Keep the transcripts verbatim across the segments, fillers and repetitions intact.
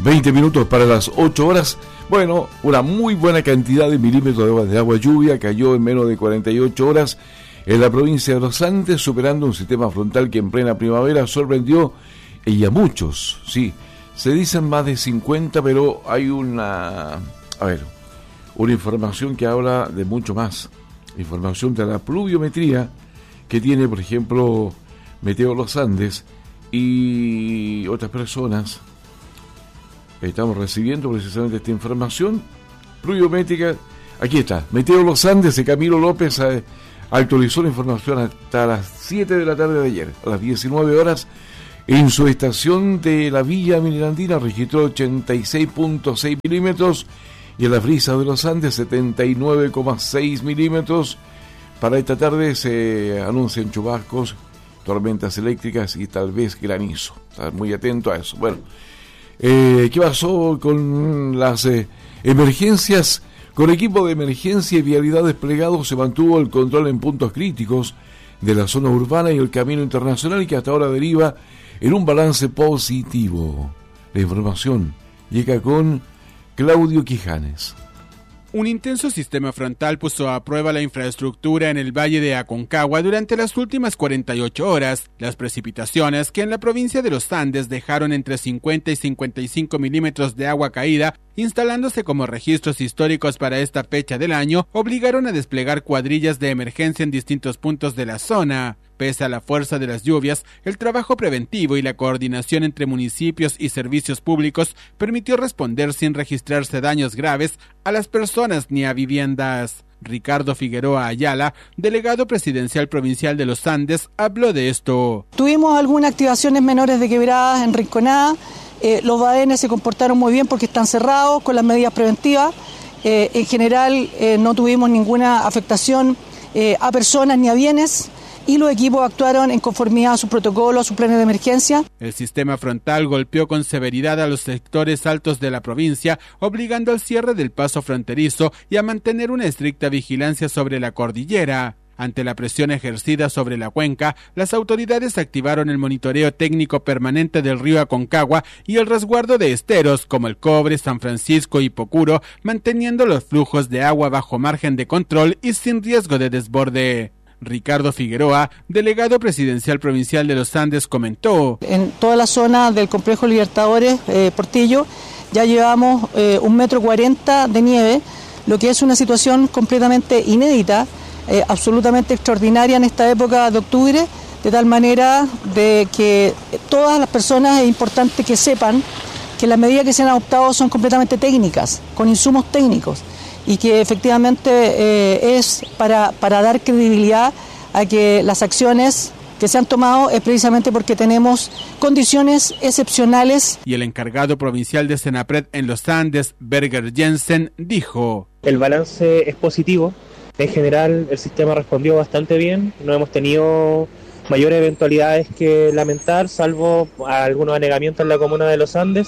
veinte minutos para las ocho horas. Bueno, una muy buena cantidad de milímetros de agua, de agua lluvia cayó en menos de cuarenta y ocho horas en la provincia de los Andes, superando un sistema frontal que en plena primavera sorprendió y a muchos, sí. Se dicen más de cincuenta, pero hay una, a ver, una información que habla de mucho más. Información de la pluviometría que tiene, por ejemplo, Meteo Los Andes y otras personas. Estamos recibiendo precisamente esta información pluviométrica. Aquí está, Meteo Los Andes de Camilo López eh, actualizó la información hasta las siete de la tarde de ayer. A las diecinueve horas, en su estación de la Villa Mirandina registró ochenta y seis punto seis milímetros y en la brisa de los Andes setenta y nueve coma seis milímetros. Para esta tarde se anuncian chubascos, tormentas eléctricas y tal vez granizo. Estar muy atento a eso. Bueno, eh, ¿qué pasó con las eh, emergencias? Con equipo de emergencia y vialidad desplegado se mantuvo el control en puntos críticos de la zona urbana y el camino internacional, que hasta ahora deriva en un balance positivo. La información llega con Claudio Quijanes. Un intenso sistema frontal puso a prueba la infraestructura en el Valle de Aconcagua durante las últimas cuarenta y ocho horas. Las precipitaciones que en la provincia de los Andes dejaron entre cincuenta y cincuenta y cinco milímetros de agua caída, instalándose como registros históricos para esta fecha del año, obligaron a desplegar cuadrillas de emergencia en distintos puntos de la zona. Pese a la fuerza de las lluvias, el trabajo preventivo y la coordinación entre municipios y servicios públicos permitió responder sin registrarse daños graves a las personas ni a viviendas. Ricardo Figueroa Ayala, delegado presidencial provincial de los Andes, habló de esto. Tuvimos algunas activaciones menores de quebradas en Rinconada. Eh, los badenes se comportaron muy bien porque están cerrados con las medidas preventivas. Eh, en general eh, no tuvimos ninguna afectación eh, a personas ni a bienes. Y los equipos actuaron en conformidad a sus protocolos, a sus planes de emergencia. El sistema frontal golpeó con severidad a los sectores altos de la provincia, obligando al cierre del paso fronterizo y a mantener una estricta vigilancia sobre la cordillera. Ante la presión ejercida sobre la cuenca, las autoridades activaron el monitoreo técnico permanente del río Aconcagua y el resguardo de esteros como el Cobre, San Francisco y Pocuro, manteniendo los flujos de agua bajo margen de control y sin riesgo de desborde. Ricardo Figueroa, delegado presidencial provincial de los Andes, comentó. En toda la zona del complejo Libertadores, eh, Portillo, ya llevamos eh, un metro cuarenta de nieve, lo que es una situación completamente inédita, eh, absolutamente extraordinaria en esta época de octubre, de tal manera de que todas las personas es importante que sepan que las medidas que se han adoptado son completamente técnicas, con insumos técnicos, y que efectivamente eh, es para, para dar credibilidad a que las acciones que se han tomado es precisamente porque tenemos condiciones excepcionales. Y el encargado provincial de Senapred en los Andes, Berger Jensen, dijo: el balance es positivo, en general el sistema respondió bastante bien, no hemos tenido mayores eventualidades que lamentar, salvo algunos anegamientos en la comuna de los Andes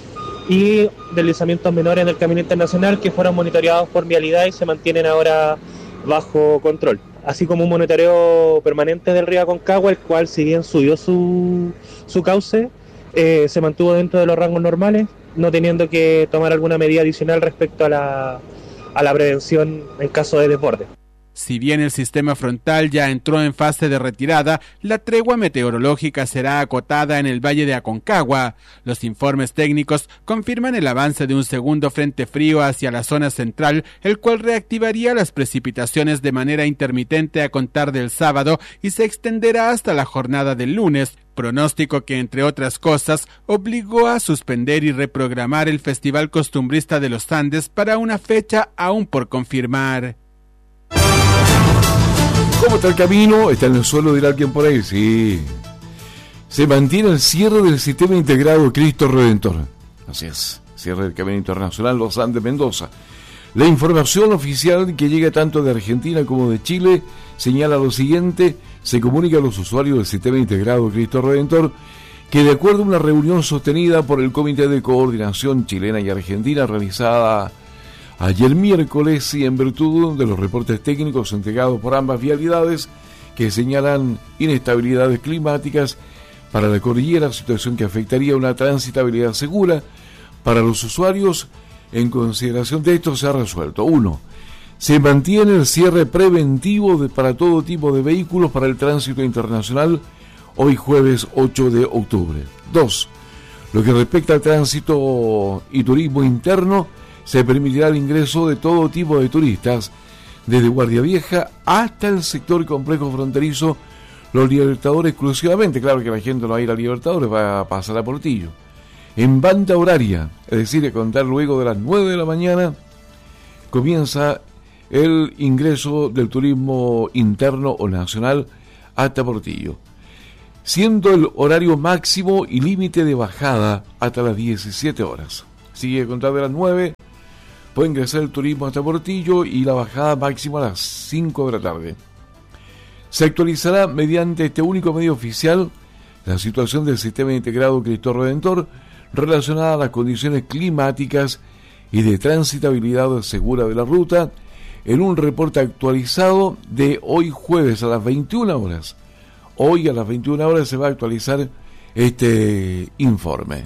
y deslizamientos menores en el camino internacional que fueron monitoreados por vialidad y se mantienen ahora bajo control. Así como un monitoreo permanente del río Aconcagua, el cual, si bien subió su, su cauce, eh, se mantuvo dentro de los rangos normales, no teniendo que tomar alguna medida adicional respecto a la, a la prevención en caso de desborde. Si bien el sistema frontal ya entró en fase de retirada, la tregua meteorológica será acotada en el Valle de Aconcagua. Los informes técnicos confirman el avance de un segundo frente frío hacia la zona central, el cual reactivaría las precipitaciones de manera intermitente a contar del sábado y se extenderá hasta la jornada del lunes, pronóstico que, entre otras cosas, obligó a suspender y reprogramar el Festival Costumbrista de los Andes para una fecha aún por confirmar. ¿Cómo está el camino? ¿Está en el suelo, dirá alguien por ahí? Sí. Se mantiene el cierre del sistema integrado Cristo Redentor. Así es, cierre del Camino Internacional Los Andes Mendoza. La información oficial que llega tanto de Argentina como de Chile señala lo siguiente: se comunica a los usuarios del sistema integrado Cristo Redentor que, de acuerdo a una reunión sostenida por el Comité de Coordinación Chilena y Argentina realizada ayer miércoles y en virtud de los reportes técnicos entregados por ambas vialidades que señalan inestabilidades climáticas para la cordillera, situación que afectaría una transitabilidad segura para los usuarios. En consideración de esto se ha resuelto: uno. Se mantiene el cierre preventivo de, para todo tipo de vehículos para el tránsito internacional hoy jueves ocho de octubre. dos. Lo que respecta al tránsito y turismo interno, se permitirá el ingreso de todo tipo de turistas, desde Guardia Vieja hasta el sector complejo fronterizo, los Libertadores exclusivamente. Claro que la gente no va a ir a Libertadores, va a pasar a Portillo. En banda horaria, es decir, a contar luego de las nueve de la mañana, comienza el ingreso del turismo interno o nacional hasta Portillo, siendo el horario máximo y límite de bajada hasta las diecisiete horas. Sigue a contar de las nueve, puede ingresar el turismo hasta Portillo y la bajada máxima a las cinco de la tarde. Se actualizará mediante este único medio oficial la situación del sistema integrado Cristo Redentor relacionada a las condiciones climáticas y de transitabilidad segura de la ruta, en un reporte actualizado de hoy jueves a las veintiuna horas. Hoy a las veintiuna horas se va a actualizar este informe.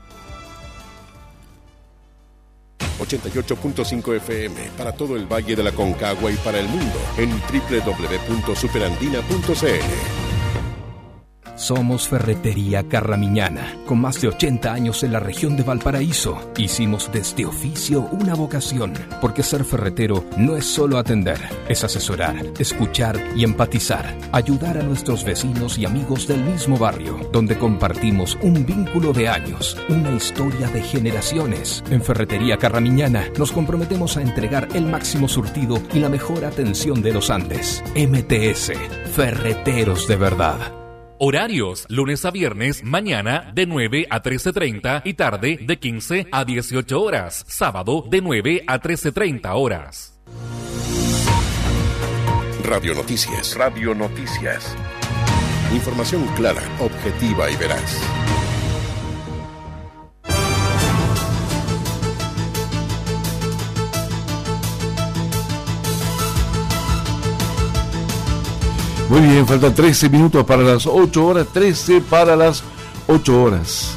ochenta y ocho punto cinco F M para todo el Valle de la Concagua y para el mundo en doble u doble u doble u punto superandina punto c l. Somos Ferretería Carramiñana, con más de ochenta años en la región de Valparaíso. Hicimos de este oficio una vocación, porque ser ferretero no es solo atender, es asesorar, escuchar y empatizar, ayudar a nuestros vecinos y amigos del mismo barrio, donde compartimos un vínculo de años, una historia de generaciones. En Ferretería Carramiñana nos comprometemos a entregar el máximo surtido y la mejor atención de los Andes. M T S, Ferreteros de verdad. Horarios, lunes a viernes, mañana de nueve a trece treinta y tarde de quince a dieciocho horas. Sábado de nueve a trece treinta horas. Radio Noticias. Radio Noticias. Información clara, objetiva y veraz. Muy bien, faltan trece minutos para las ocho horas, trece para las ocho horas.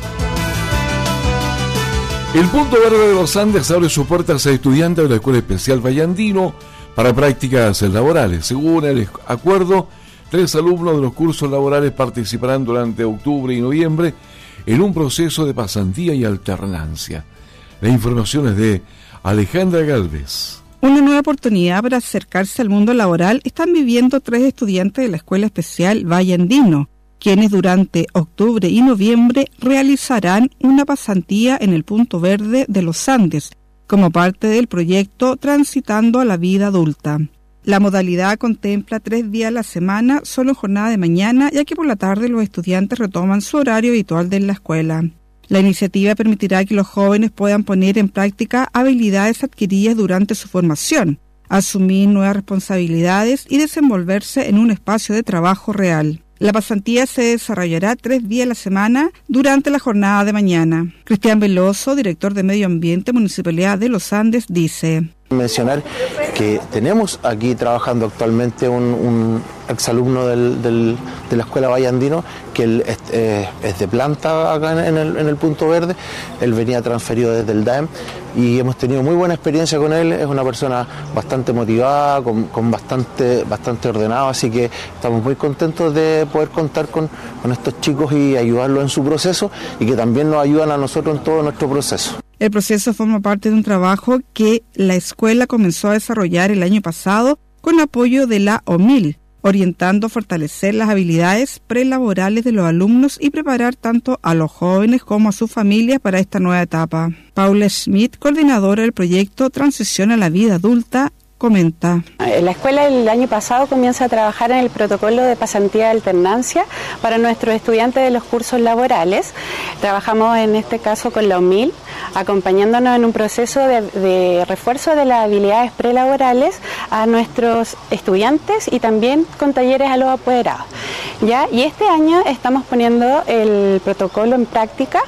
El Punto Verde de los Andes abre sus puertas a estudiantes de la Escuela Especial Valle Andino para prácticas laborales. Según el acuerdo, tres alumnos de los cursos laborales participarán durante octubre y noviembre en un proceso de pasantía y alternancia. La información es de Alejandra Galvez. Una nueva oportunidad para acercarse al mundo laboral están viviendo tres estudiantes de la Escuela Especial Valle Andino, quienes durante octubre y noviembre realizarán una pasantía en el Punto Verde de los Andes, como parte del proyecto Transitando a la Vida Adulta. La modalidad contempla tres días a la semana, solo en jornada de mañana, ya que por la tarde los estudiantes retoman su horario habitual de la escuela. La iniciativa permitirá que los jóvenes puedan poner en práctica habilidades adquiridas durante su formación, asumir nuevas responsabilidades y desenvolverse en un espacio de trabajo real. La pasantía se desarrollará tres días a la semana durante la jornada de mañana. Cristian Veloso, director de Medio Ambiente, Municipalidad de Los Andes, dice: mencionar que tenemos aquí trabajando actualmente un, un exalumno del, del, de la Escuela Valle Andino, que él es, eh, es de planta acá en el, en el Punto Verde. Él venía transferido desde el D A E M y hemos tenido muy buena experiencia con él. Es una persona bastante motivada, con, con bastante, bastante ordenado, así que estamos muy contentos de poder contar con, con estos chicos y ayudarlos en su proceso, y que también nos ayudan a nosotros en todo nuestro proceso. El proceso forma parte de un trabajo que la escuela comenzó a desarrollar el año pasado con apoyo de la O M I L, orientando a fortalecer las habilidades prelaborales de los alumnos y preparar tanto a los jóvenes como a sus familias para esta nueva etapa. Paula Schmidt, coordinadora del proyecto Transición a la Vida Adulta, comenta. La escuela el año pasado comienza a trabajar en el protocolo de pasantía de alternancia para nuestros estudiantes de los cursos laborales. Trabajamos en este caso con la O M I L, acompañándonos en un proceso de, de refuerzo de las habilidades prelaborales a nuestros estudiantes y también con talleres a los apoderados. ¿Ya? Y este año estamos poniendo el protocolo en práctica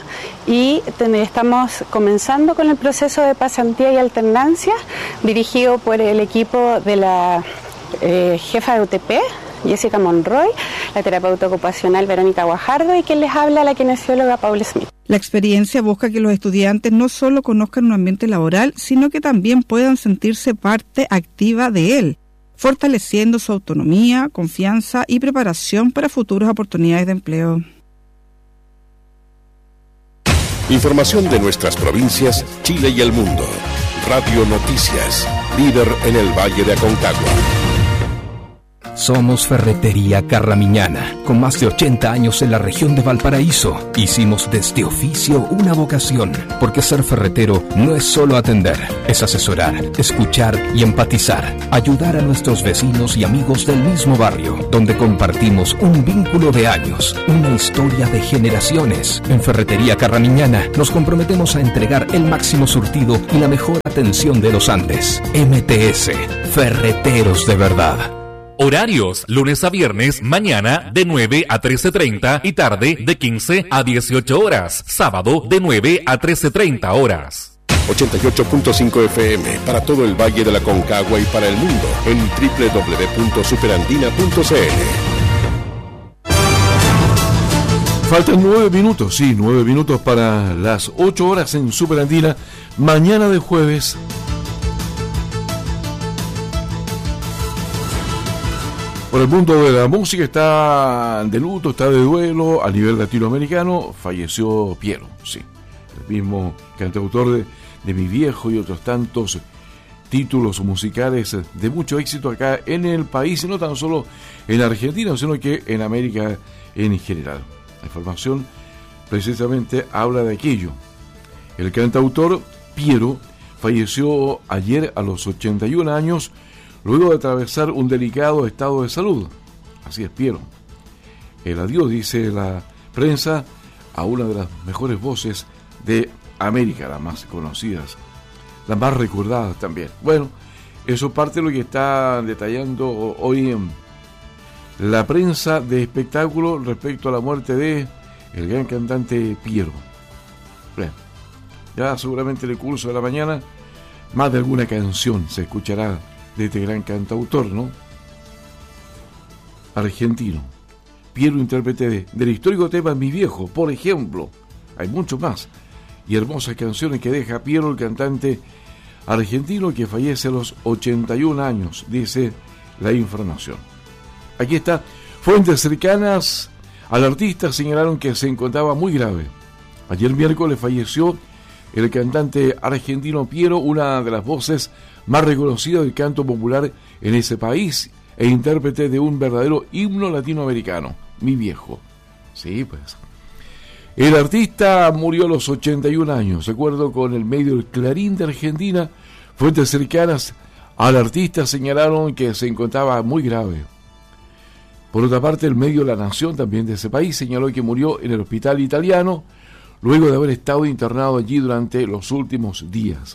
y estamos comenzando con el proceso de pasantía y alternancia dirigido por el equipo de la eh, jefa de U T P, Jessica Monroy, la terapeuta ocupacional Verónica Guajardo y quien les habla, la kinesióloga Paula Smith. La experiencia busca que los estudiantes no solo conozcan un ambiente laboral, sino que también puedan sentirse parte activa de él, fortaleciendo su autonomía, confianza y preparación para futuras oportunidades de empleo. Información de nuestras provincias, Chile y el mundo. Radio Noticias, líder en el Valle de Aconcagua. Somos Ferretería Carramiñana, con más de ochenta años en la región de Valparaíso. Hicimos de este oficio una vocación, porque ser ferretero no es solo atender, es asesorar, escuchar y empatizar, ayudar a nuestros vecinos y amigos del mismo barrio, donde compartimos un vínculo de años, una historia de generaciones. En Ferretería Carramiñana nos comprometemos a entregar el máximo surtido y la mejor atención de los Andes. M T S, Ferreteros de verdad. Horarios, lunes a viernes, mañana de nueve a trece treinta y tarde de quince a dieciocho horas. Sábado de nueve a trece treinta horas. ochenta y ocho punto cinco F M para todo el Valle de la Concagua y para el mundo en doble u doble u doble u punto superandina punto c l. Faltan nueve minutos, sí, nueve minutos para las ocho horas en Superandina, mañana de jueves. Por el mundo de la música está de luto, está de duelo a nivel latinoamericano. Falleció Piero, sí, el mismo cantautor de, de Mi Viejo y otros tantos títulos musicales de mucho éxito acá en el país, y no tan solo en Argentina, sino que en América en general. La información precisamente habla de aquello. El cantautor Piero falleció ayer a los ochenta y un años, luego de atravesar un delicado estado de salud. Así es, Piero. El adiós, dice la prensa, a una de las mejores voces de América, las más conocidas, las más recordadas también. Bueno, eso es parte de lo que está detallando hoy en la prensa de espectáculo respecto a la muerte de el gran cantante Piero. Bueno, ya seguramente en el curso de la mañana más de alguna canción se escuchará de este gran cantautor, ¿no? Argentino. Piero, intérprete de, del histórico tema Mi Viejo, por ejemplo. Hay muchos más y hermosas canciones que deja Piero, el cantante argentino que fallece a los ochenta y un años, dice la información. Aquí está. Fuentes cercanas al artista señalaron que se encontraba muy grave. Ayer miércoles falleció el cantante argentino Piero, una de las voces más reconocidas del canto popular en ese país e intérprete de un verdadero himno latinoamericano, Mi Viejo. Sí, pues. El artista murió a los ochenta y un años, de acuerdo con el medio El Clarín de Argentina. Fuentes cercanas al artista señalaron que se encontraba muy grave. Por otra parte, el medio La Nación, también de ese país, señaló que murió en el hospital italiano luego de haber estado internado allí durante los últimos días.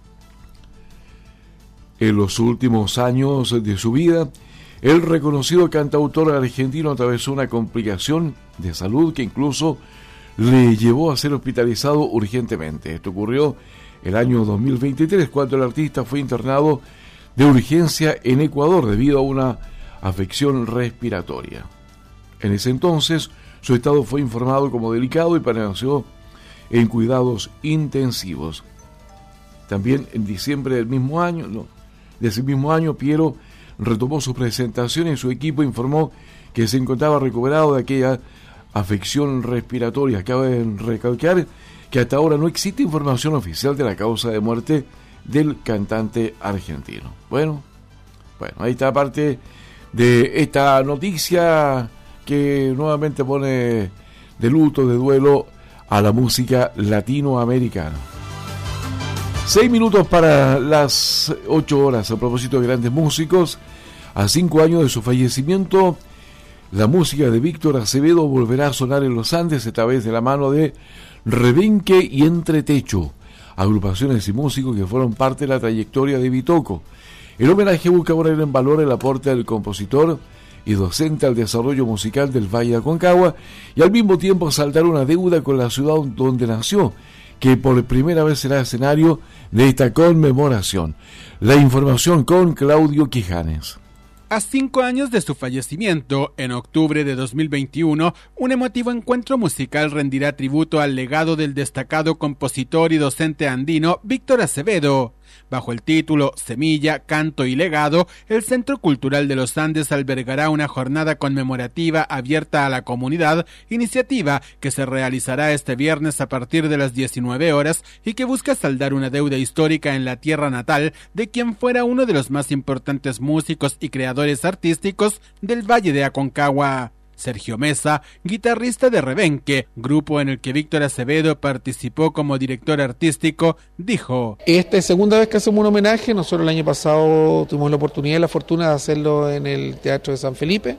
En los últimos años de su vida, el reconocido cantautor argentino atravesó una complicación de salud que incluso le llevó a ser hospitalizado urgentemente. Esto ocurrió el año dos mil veintitrés, cuando el artista fue internado de urgencia en Ecuador debido a una afección respiratoria. En ese entonces, su estado fue informado como delicado y permaneció en cuidados intensivos. También en diciembre del mismo año, no, de ese mismo año, Piero retomó sus presentaciones y su equipo informó que se encontraba recuperado de aquella afección respiratoria. Cabe recalcar que hasta ahora no existe información oficial de la causa de muerte del cantante argentino. Bueno, bueno, ahí está parte de esta noticia que nuevamente pone de luto, de duelo a la música latinoamericana. Seis minutos para las ocho horas. A propósito de grandes músicos, a cinco años de su fallecimiento, la música de Víctor Acevedo volverá a sonar en los Andes, esta vez de la mano de Rebenque y Entretecho, agrupaciones y músicos que fueron parte de la trayectoria de Bitoco. El homenaje busca poner en valor el aporte del compositor y docente al desarrollo musical del Valle de Aconcagua y al mismo tiempo saldar una deuda con la ciudad donde nació, que por primera vez será escenario de esta conmemoración. La información con Claudio Quijanes. A cinco años de su fallecimiento, en octubre de dos mil veintiuno, un emotivo encuentro musical rendirá tributo al legado del destacado compositor y docente andino Víctor Acevedo. Bajo el título Semilla, Canto y Legado, el Centro Cultural de los Andes albergará una jornada conmemorativa abierta a la comunidad, iniciativa que se realizará este viernes a partir de las diecinueve horas y que busca saldar una deuda histórica en la tierra natal de quien fuera uno de los más importantes músicos y creadores artísticos del Valle de Aconcagua. Sergio Mesa, guitarrista de Rebenque, grupo en el que Víctor Acevedo participó como director artístico, dijo: Esta es segunda vez que hacemos un homenaje. Nosotros el año pasado tuvimos la oportunidad y la fortuna de hacerlo en el Teatro de San Felipe.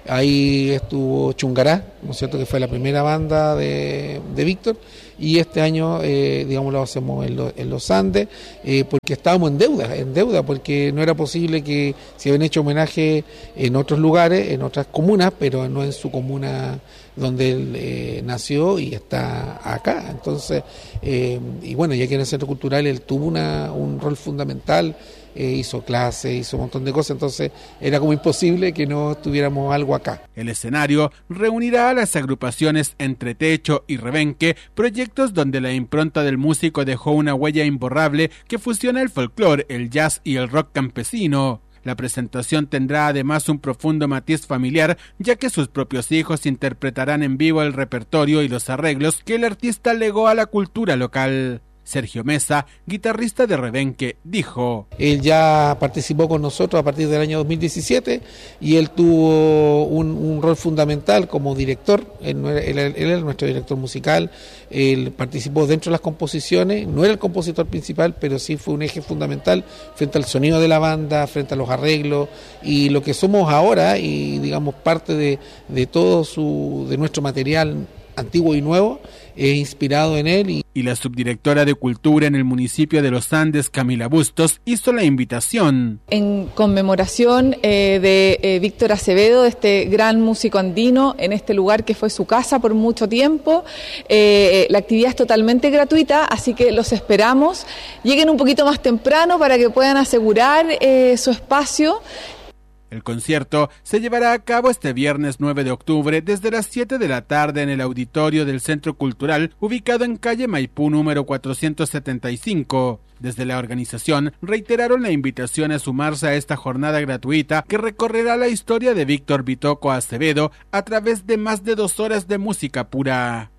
Ahí estuvo Chungará, ¿no es cierto?, que fue la primera banda de, de Víctor, y este año, eh, digamos, lo hacemos en, lo, en los Andes, eh, porque estábamos en deuda, en deuda, porque no era posible que se habían hecho homenaje en otros lugares, en otras comunas, pero no en su comuna donde él eh, nació y está acá. Entonces, eh, y bueno, ya que en el Centro Cultural él tuvo una, un rol fundamental. Eh, hizo clases, hizo un montón de cosas, entonces era como imposible que no tuviéramos algo acá. El escenario reunirá a las agrupaciones Entretecho y Rebenque, proyectos donde la impronta del músico dejó una huella imborrable que fusiona el folclore, el jazz y el rock campesino. La presentación tendrá además un profundo matiz familiar, ya que sus propios hijos interpretarán en vivo el repertorio y los arreglos que el artista legó a la cultura local. Sergio Mesa, guitarrista de Rebenque, dijo: Él ya participó con nosotros a partir del año dos mil diecisiete y él tuvo un, un rol fundamental como director. Él, él, él era nuestro director musical, él participó dentro de las composiciones, no era el compositor principal, pero sí fue un eje fundamental frente al sonido de la banda, frente a los arreglos y lo que somos ahora, y digamos parte de, de todo su, de nuestro material antiguo y nuevo, es inspirado en él. Y... y la subdirectora de Cultura en el municipio de Los Andes, Camila Bustos, hizo la invitación. En conmemoración eh, de eh, Víctor Acevedo, de este gran músico andino, en este lugar que fue su casa por mucho tiempo. Eh, la actividad es totalmente gratuita, así que los esperamos. Lleguen un poquito más temprano para que puedan asegurar eh, su espacio. El concierto se llevará a cabo este viernes nueve de octubre desde las siete de la tarde en el auditorio del Centro Cultural, ubicado en calle Maipú número cuatrocientos setenta y cinco. Desde la organización reiteraron la invitación a sumarse a esta jornada gratuita que recorrerá la historia de Víctor Bitoco Acevedo a través de más de dos horas de música pura.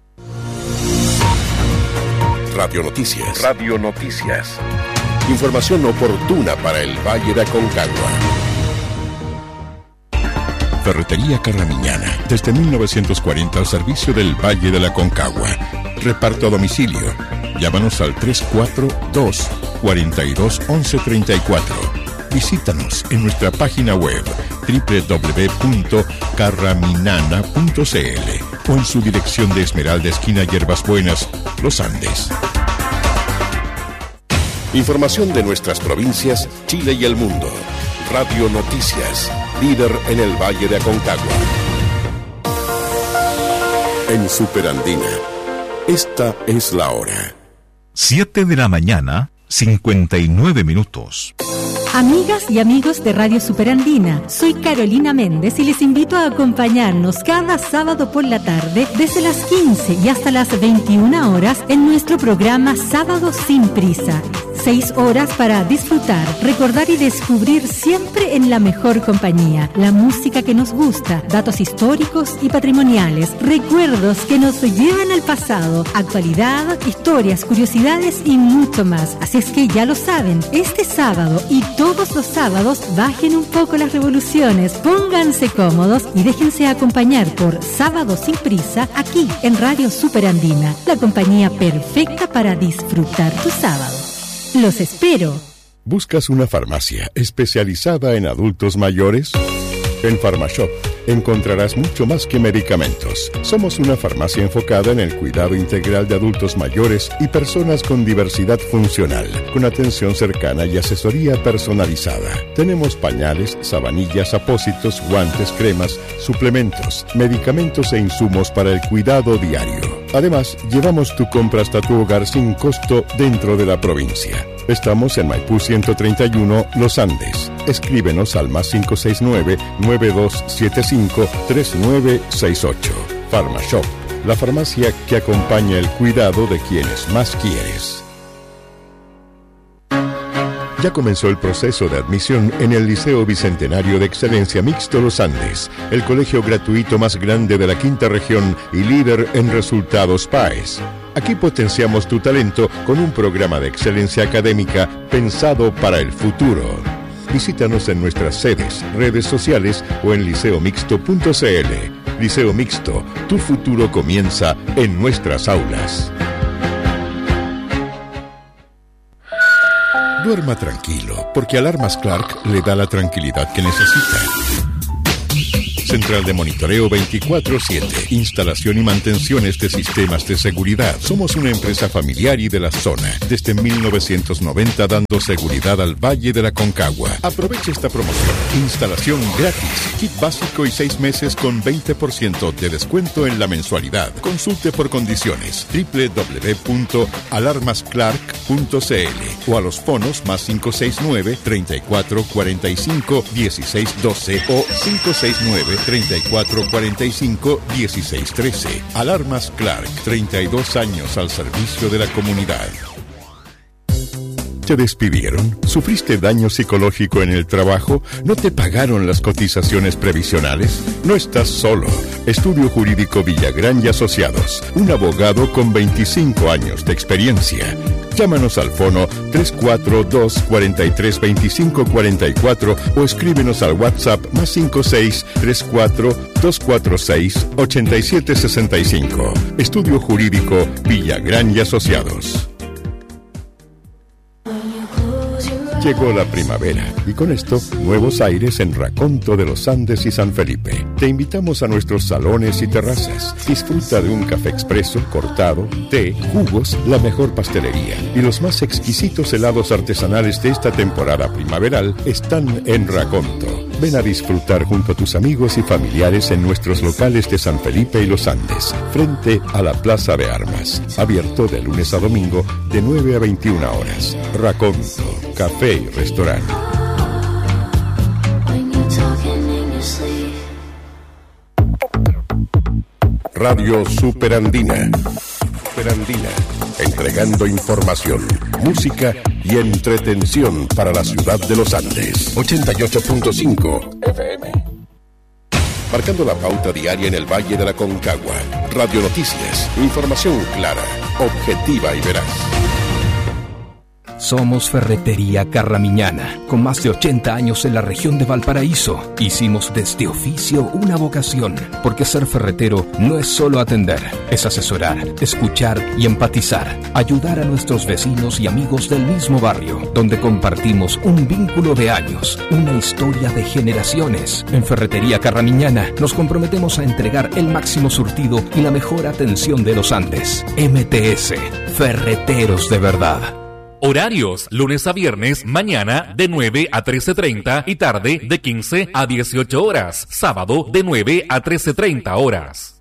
Radio Noticias. Radio Noticias. Información oportuna para el Valle de Aconcagua. Ferretería Carramiñana, desde mil novecientos cuarenta al servicio del Valle de la Aconcagua. Reparto a domicilio. Llámanos al tres cuatro dos, cuatro dos, once treinta y cuatro. Visítanos en nuestra página web doble u doble u doble u punto carraminana punto c l o en su dirección de Esmeralda, esquina Hierbas Buenas, Los Andes. Información de nuestras provincias, Chile y el mundo. Radio Noticias, líder en el Valle de Aconcagua. En Superandina, esta es la hora. siete de la mañana, cincuenta y nueve minutos. Amigas y amigos de Radio Superandina, soy Carolina Méndez y les invito a acompañarnos cada sábado por la tarde desde las quince y hasta las veintiuna horas en nuestro programa Sábado Sin Prisa. Seis horas para disfrutar, recordar y descubrir siempre en la mejor compañía, la música que nos gusta, datos históricos y patrimoniales, recuerdos que nos llevan al pasado, actualidad, historias, curiosidades y mucho más. Así es que ya lo saben, este sábado y todos los sábados bajen un poco las revoluciones, pónganse cómodos y déjense acompañar por Sábado Sin Prisa aquí en Radio Superandina, la compañía perfecta para disfrutar tu sábado. Los espero. ¿Buscas una farmacia especializada en adultos mayores? En Pharmashop encontrarás mucho más que medicamentos. Somos una farmacia enfocada en el cuidado integral de adultos mayores y personas con diversidad funcional, con atención cercana y asesoría personalizada. Tenemos pañales, sabanillas, apósitos, guantes, cremas, suplementos, medicamentos e insumos para el cuidado diario. Además, llevamos tu compra hasta tu hogar sin costo dentro de la provincia. Estamos en Maipú ciento treinta y uno, Los Andes. Escríbenos al más cinco seis nueve, nueve dos siete cinco, tres nueve seis ocho. Pharmashop, la farmacia que acompaña el cuidado de quienes más quieres. Ya comenzó el proceso de admisión en el Liceo Bicentenario de Excelencia Mixto Los Andes, el colegio gratuito más grande de la quinta región y líder en resultados P A E S. Aquí potenciamos tu talento con un programa de excelencia académica pensado para el futuro. Visítanos en nuestras sedes, redes sociales o en liceo mixto punto c l. Liceo Mixto, tu futuro comienza en nuestras aulas. Duerma tranquilo, porque Alarmas Clark le da la tranquilidad que necesita. Central de monitoreo veinticuatro siete. Instalación y mantenciones de sistemas de seguridad. Somos una empresa familiar y de la zona. Desde mil novecientos noventa dando seguridad al Valle de la Concagua. Aproveche esta promoción. Instalación gratis. Kit básico y seis meses con veinte por ciento de descuento en la mensualidad. Consulte por condiciones. doble u doble u doble u punto alarmas clark punto c l o a los fonos más cinco seis nueve, treinta y cuatro cuarenta y cinco, dieciséis doce o cinco seis nueve, treinta y cuatro cuarenta y cinco, dieciséis trece. Alarmas Clark, treinta y dos años al servicio de la comunidad. ¿Te despidieron? ¿Sufriste daño psicológico en el trabajo? ¿No te pagaron las cotizaciones previsionales? No estás solo. Estudio Jurídico Villagrán y Asociados. Un abogado con veinticinco años de experiencia. Llámanos al fono tres cuatro dos, cuatro tres, dos cinco cuatro cuatro o escríbenos al WhatsApp más cinco seis, tres cuatro, dos cuatro seis, ocho siete seis cinco. Estudio Jurídico Villagrán y Asociados. Llegó la primavera y con esto nuevos aires en Raconto de los Andes y San Felipe. Te invitamos a nuestros salones y terrazas. Disfruta de un café expreso, cortado, té, jugos, la mejor pastelería y los más exquisitos helados artesanales de esta temporada primaveral están en Raconto. Ven a disfrutar junto a tus amigos y familiares en nuestros locales de San Felipe y Los Andes, frente a la Plaza de Armas. Abierto de lunes a domingo de nueve a veintiuna horas. Raconto, café y restaurante. Radio Superandina. Superandina, entregando información, música y entretención para la ciudad de Los Andes. ochenta y ocho punto cinco F M. Marcando la pauta diaria en el Valle de la Concagua. Radio Noticias, información clara, objetiva y veraz. Somos Ferretería Carramiñana, con más de ochenta años en la región de Valparaíso. Hicimos de este oficio una vocación, porque ser ferretero no es solo atender, es asesorar, escuchar y empatizar, ayudar a nuestros vecinos y amigos del mismo barrio, donde compartimos un vínculo de años, una historia de generaciones. En Ferretería Carramiñana nos comprometemos a entregar el máximo surtido y la mejor atención de los Andes. M T S, Ferreteros de verdad. Horarios, lunes a viernes, mañana de nueve a trece treinta y tarde de quince a dieciocho horas. Sábado de nueve a trece treinta horas.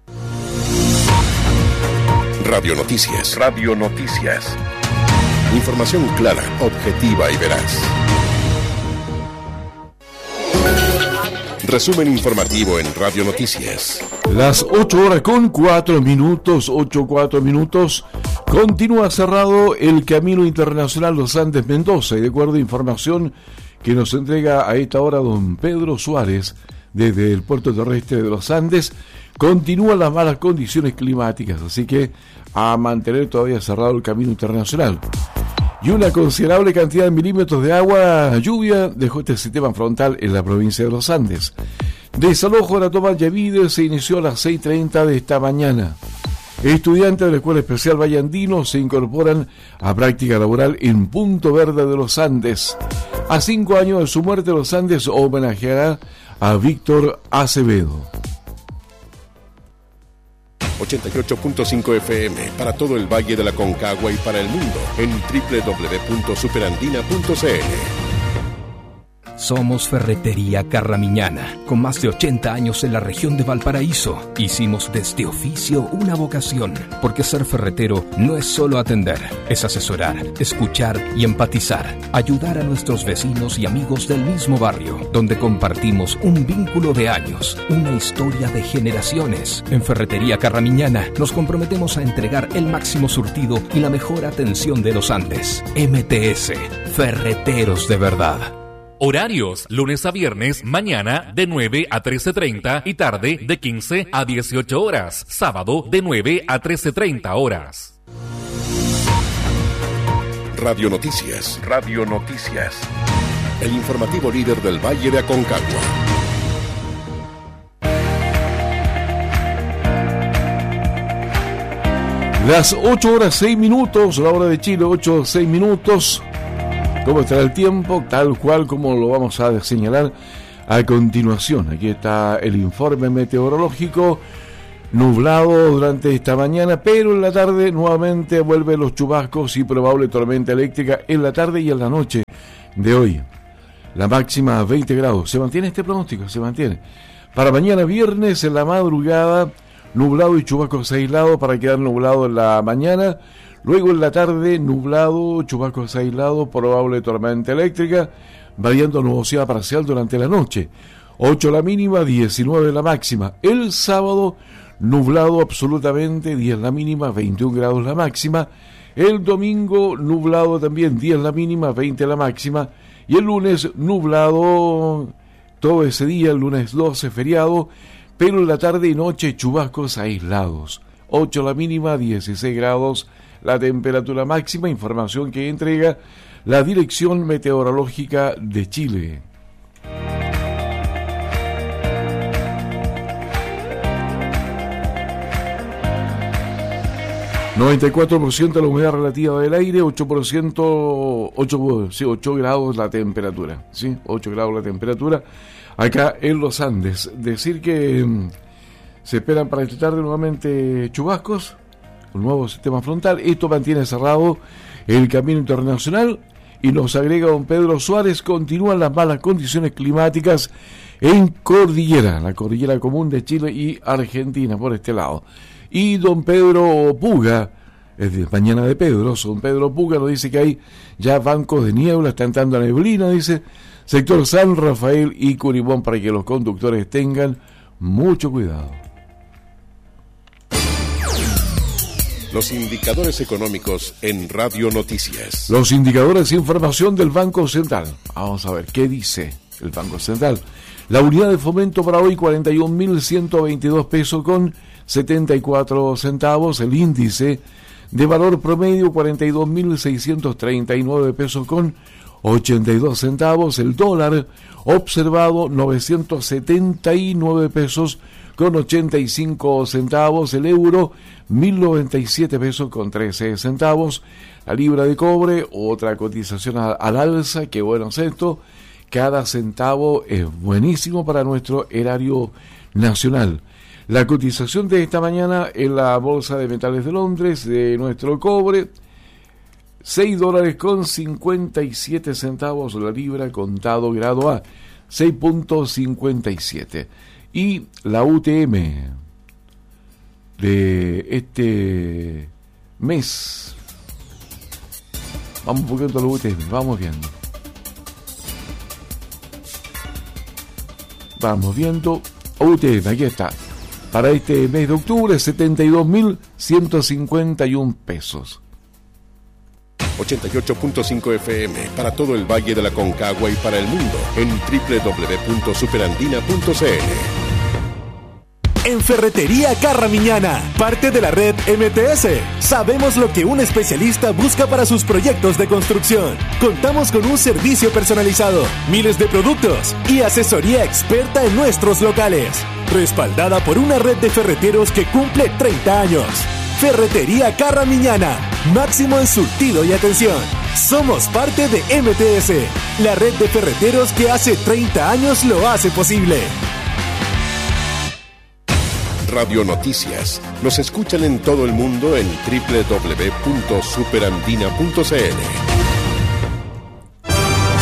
Radio Noticias. Radio Noticias. Información clara, objetiva y veraz. Resumen informativo en Radio Noticias. Las ocho horas con cuatro minutos, ocho cuatro minutos. Continúa cerrado el Camino Internacional Los Andes Mendoza y de acuerdo a información que nos entrega a esta hora don Pedro Suárez desde el puerto terrestre de Los Andes, continúan las malas condiciones climáticas, así que a mantener todavía cerrado el Camino Internacional. Y una considerable cantidad de milímetros de agua, lluvia, dejó este sistema frontal en la provincia de Los Andes. Desalojo de la toma Yavide se inició a las seis treinta de esta mañana. Estudiantes de la Escuela Especial Valle Andino se incorporan a práctica laboral en Punto Verde de Los Andes. A cinco años de su muerte, Los Andes homenajeará a Víctor Acevedo. ochenta y ocho punto cinco F M para todo el Valle de la Concagua y para el mundo en doble u doble u doble u punto superandina punto c l. Somos Ferretería Carramiñana, con más de ochenta años en la región de Valparaíso. Hicimos de este oficio una vocación, porque ser ferretero no es solo atender, es asesorar, escuchar y empatizar, ayudar a nuestros vecinos y amigos del mismo barrio, donde compartimos un vínculo de años, una historia de generaciones. En Ferretería Carramiñana nos comprometemos a entregar el máximo surtido y la mejor atención de los Andes. M T S, Ferreteros de verdad. Horarios, lunes a viernes, mañana de nueve a trece treinta y tarde de quince a dieciocho horas. Sábado de nueve a trece treinta horas. Radio Noticias. Radio Noticias. El informativo líder del Valle de Aconcagua. Las ocho horas seis minutos, la hora de Chile, ocho seis minutos. ¿Cómo estará el tiempo? Tal cual como lo vamos a señalar a continuación. Aquí está el informe meteorológico. Nublado durante esta mañana, pero en la tarde nuevamente vuelven los chubascos y probable tormenta eléctrica en la tarde y en la noche de hoy. La máxima veinte grados. ¿Se mantiene este pronóstico? Se mantiene. Para mañana viernes en la madrugada, nublado y chubascos aislados para quedar nublado en la mañana. Luego en la tarde, nublado, chubascos aislados, probable tormenta eléctrica, variando nubosidad parcial durante la noche. ocho la mínima, diecinueve la máxima. El sábado, nublado absolutamente, diez la mínima, veintiún grados la máxima. El domingo, nublado también, diez la mínima, veinte la máxima. Y el lunes, nublado todo ese día, el lunes doce, feriado, pero en la tarde y noche, chubascos aislados. ocho la mínima, dieciséis grados la temperatura máxima, información que entrega la Dirección Meteorológica de Chile. noventa y cuatro por ciento la humedad relativa del aire, ocho por ciento, ocho, sí, ocho grados la temperatura, ¿sí? ocho grados la temperatura acá en los Andes. Decir que mmm, se esperan para esta tarde nuevamente chubascos, un nuevo sistema frontal. Esto mantiene cerrado el camino internacional y nos agrega don Pedro Suárez, continúan las malas condiciones climáticas en Cordillera, la Cordillera Común de Chile y Argentina por este lado. Y don Pedro Puga, es de Mañana de Pedro, don Pedro Puga nos dice que hay ya bancos de niebla, está entrando a neblina, dice, sector San Rafael y Curibón, para que los conductores tengan mucho cuidado. Los indicadores económicos en Radio Noticias. Los indicadores de información del Banco Central. Vamos a ver, ¿qué dice el Banco Central? La unidad de fomento para hoy, cuarenta y un mil ciento veintidós pesos con setenta y cuatro centavos. El índice de valor promedio, cuarenta y dos mil seiscientos treinta y nueve pesos con ochenta y dos centavos. El dólar observado, novecientos setenta y nueve pesos con ochenta y cinco centavos. El euro, mil noventa y siete pesos con trece centavos. La libra de cobre, otra cotización al alza, que bueno es esto. Cada centavo es buenísimo para nuestro erario nacional. La cotización de esta mañana en la Bolsa de Metales de Londres de nuestro cobre, seis dólares con cincuenta y siete centavos la libra, contado grado A, seis punto cincuenta y siete. Y la U T M de este mes, vamos un poquito a la U T M, vamos viendo. Vamos viendo, U T M, aquí está. Para este mes de octubre, setenta y dos mil ciento cincuenta y un pesos. ochenta y ocho punto cinco F M para todo el Valle de la Concagua y para el mundo en doble u doble u doble u punto superandina punto c l. En Ferretería Carramiñana, parte de la red M T S. Sabemos lo que un especialista busca para sus proyectos de construcción. Contamos con un servicio personalizado, miles de productos y asesoría experta en nuestros locales. Respaldada por una red de ferreteros que cumple treinta años. Ferretería Carramiñana, máximo en surtido y atención. Somos parte de M T S, la red de ferreteros que hace treinta años lo hace posible. Radio Noticias. Nos escuchan en todo el mundo en doble u doble u doble u punto superandina punto c l.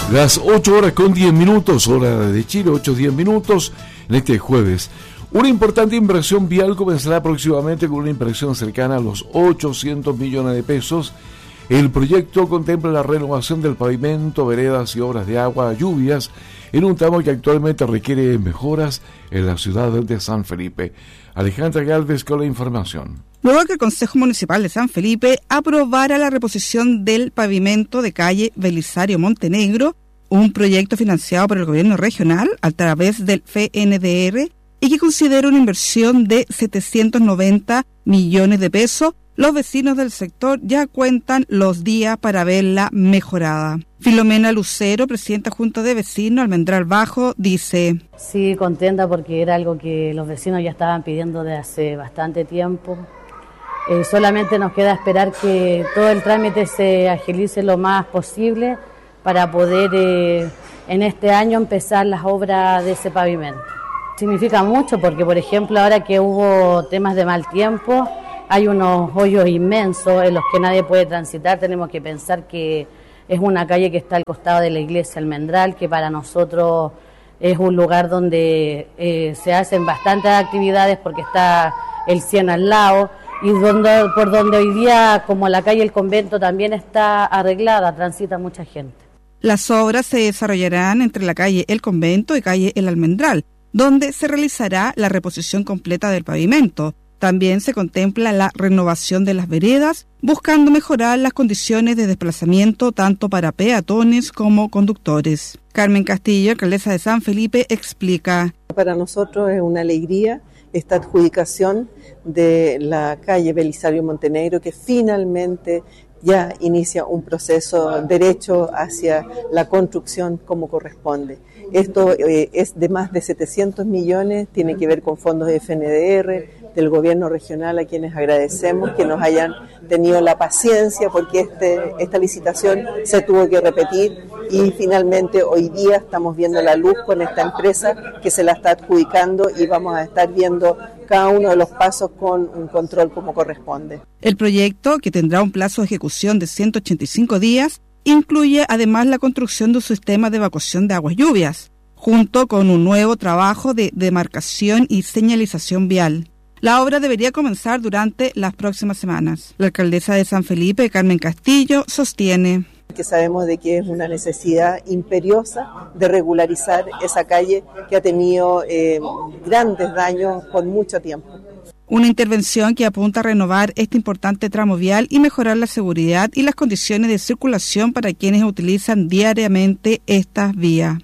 Las ocho horas con diez minutos, hora de Chile, ocho diez minutos, en este jueves. Una importante inversión vial comenzará próximamente con una inversión cercana a los ochocientos millones de pesos. El proyecto contempla la renovación del pavimento, veredas y obras de agua, lluvias, en un tramo que actualmente requiere mejoras en la ciudad de San Felipe. Alejandra Galvez con la información. Luego que el Consejo Municipal de San Felipe aprobara la reposición del pavimento de calle Belisario Montenegro, un proyecto financiado por el gobierno regional a través del F N D R y que considera una inversión de setecientos noventa millones de pesos, los vecinos del sector ya cuentan los días para verla mejorada. Filomena Lucero, presidenta Junta de Vecinos Almendral Bajo, dice: Sí, contenta porque era algo que los vecinos ya estaban pidiendo de hace bastante tiempo. Eh, solamente nos queda esperar que todo el trámite se agilice lo más posible para poder eh, en este año empezar las obras de ese pavimento. Significa mucho porque, por ejemplo, ahora que hubo temas de mal tiempo, hay unos hoyos inmensos en los que nadie puede transitar. Tenemos que pensar que es una calle que está al costado de la iglesia Almendral, que para nosotros es un lugar donde eh, se hacen bastantes actividades porque está el Cien al lado, y donde, por donde hoy día, como la calle El Convento también está arreglada, transita mucha gente. Las obras se desarrollarán entre la calle El Convento y calle El Almendral, donde se realizará la reposición completa del pavimento. También se contempla la renovación de las veredas, buscando mejorar las condiciones de desplazamiento tanto para peatones como conductores. Carmen Castillo, alcaldesa de San Felipe, explica: Para nosotros es una alegría esta adjudicación de la calle Belisario Montenegro, que finalmente ya inicia un proceso derecho hacia la construcción como corresponde. Esto eh, es de más de setecientos millones, tiene que ver con fondos de F N D R, del gobierno regional, a quienes agradecemos que nos hayan tenido la paciencia, porque este, esta licitación se tuvo que repetir y finalmente hoy día estamos viendo la luz con esta empresa que se la está adjudicando y vamos a estar viendo cada uno de los pasos con un control como corresponde. El proyecto, que tendrá un plazo de ejecución de ciento ochenta y cinco días, incluye además la construcción de un sistema de evacuación de aguas lluvias, junto con un nuevo trabajo de demarcación y señalización vial. La obra debería comenzar durante las próximas semanas. La alcaldesa de San Felipe, Carmen Castillo, sostiene que sabemos de que es una necesidad imperiosa de regularizar esa calle que ha tenido eh, grandes daños por mucho tiempo. Una intervención que apunta a renovar este importante tramo vial y mejorar la seguridad y las condiciones de circulación para quienes utilizan diariamente estas vías.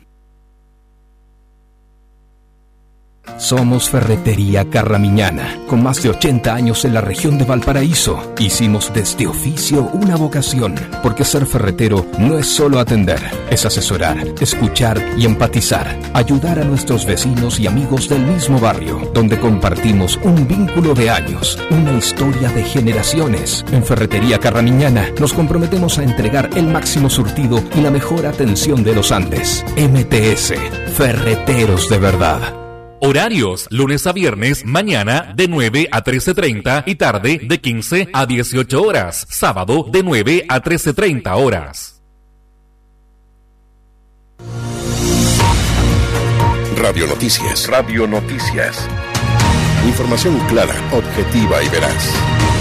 Somos Ferretería Carramiñana, con más de ochenta años en la región de Valparaíso. Hicimos de este oficio una vocación, porque ser ferretero no es solo atender, es asesorar, escuchar y empatizar, ayudar a nuestros vecinos y amigos del mismo barrio, donde compartimos un vínculo de años, una historia de generaciones. En Ferretería Carramiñana nos comprometemos a entregar el máximo surtido y la mejor atención de los Andes. M T S, Ferreteros de verdad. Horarios, lunes a viernes, mañana de nueve a trece treinta y tarde de quince a dieciocho horas. Sábado de nueve a trece treinta horas. Radio Noticias. Radio Noticias. Información clara, objetiva y veraz.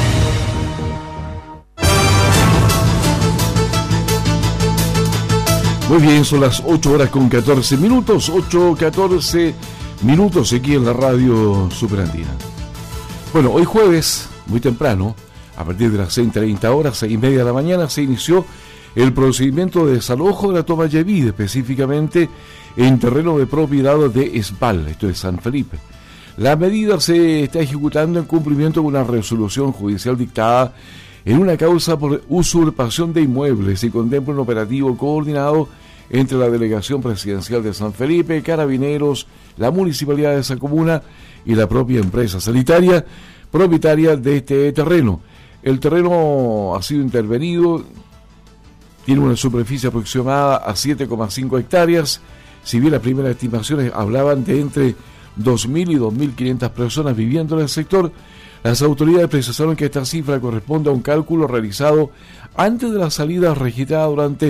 Muy bien, son las ocho horas con catorce minutos, ocho catorce minutos aquí en la radio Superandina. Bueno, hoy jueves, muy temprano, a partir de las seis treinta horas, seis y media de la mañana, se inició el procedimiento de desalojo de la toma Yavide, específicamente en terreno de propiedad de ESPAL, esto es San Felipe. La medida se está ejecutando en cumplimiento con una resolución judicial dictada en una causa por usurpación de inmuebles y contempla un operativo coordinado entre la Delegación Presidencial de San Felipe, Carabineros, la Municipalidad de esa comuna y la propia empresa sanitaria propietaria de este terreno. El terreno ha sido intervenido, tiene una superficie aproximada a siete coma cinco hectáreas, si bien las primeras estimaciones hablaban de entre dos mil y dos mil quinientas personas viviendo en el sector. Las autoridades precisaron que esta cifra corresponde a un cálculo realizado antes de la salida registrada durante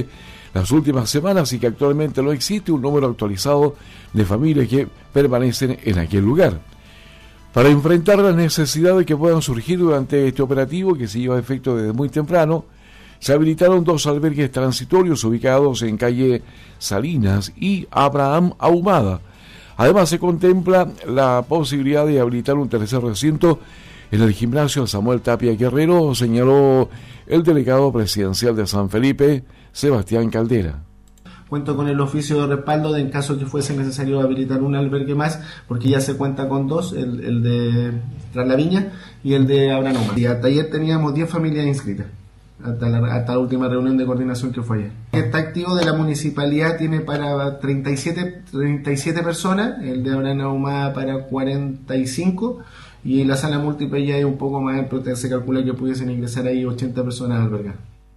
las últimas semanas y que actualmente no existe un número actualizado de familias que permanecen en aquel lugar. Para enfrentar las necesidades que puedan surgir durante este operativo, que se lleva a efecto desde muy temprano, se habilitaron dos albergues transitorios ubicados en calle Salinas y Abraham Ahumada. Además, se contempla la posibilidad de habilitar un tercer recinto en el gimnasio Samuel Tapia Guerrero, señaló el delegado presidencial de San Felipe, Sebastián Caldera. Cuento con el oficio de respaldo de en caso que fuese necesario habilitar un albergue más, porque ya se cuenta con dos, el, el de Tras la Viña y el de Abranoma. Y hasta ayer teníamos diez familias inscritas, hasta la, hasta la última reunión de coordinación que fue ayer. Está activo de la municipalidad, tiene para treinta y siete personas, el de Abranoma para cuarenta y cinco, y la sala múltiple ya es un poco más, pero se calcula que pudiesen ingresar ahí ochenta personas al albergue.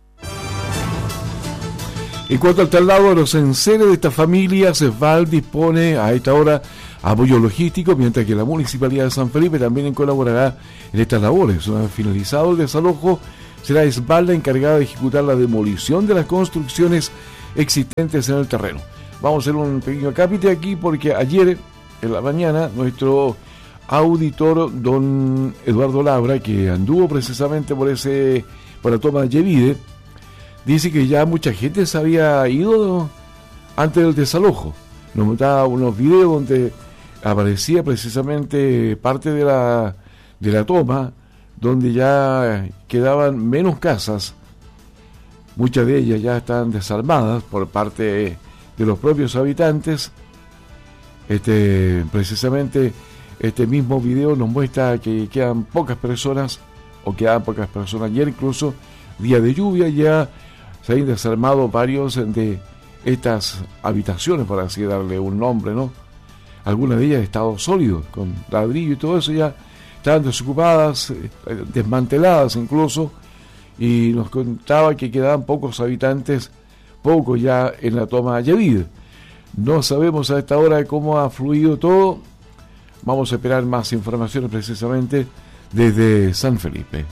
En cuanto al traslado de los enseres de estas familias, Val dispone a esta hora apoyo logístico, mientras que la Municipalidad de San Felipe también colaborará en estas labores. Una vez finalizado el desalojo, será Esval la encargada de ejecutar la demolición de las construcciones existentes en el terreno. Vamos a hacer un pequeño acápite aquí porque ayer en la mañana nuestro auditor don Eduardo Labra, que anduvo precisamente por ese por la toma de Yevide, dice que ya mucha gente se había ido antes del desalojo. Nos mostraba unos videos donde aparecía precisamente parte de la de la toma, donde ya quedaban menos casas. Muchas de ellas ya están desarmadas por parte de los propios habitantes. Este precisamente Este mismo video nos muestra que quedan pocas personas, o quedan pocas personas. Ayer incluso, día de lluvia, ya se han desarmado varios de estas habitaciones, por así darle un nombre, ¿no? Algunas de ellas de estado sólido, con ladrillo y todo eso, ya estaban desocupadas, desmanteladas incluso, y nos contaba que quedaban pocos habitantes, pocos ya en la toma de Yevide. No sabemos a esta hora cómo ha fluido todo. Vamos a esperar más informaciones precisamente desde San Felipe.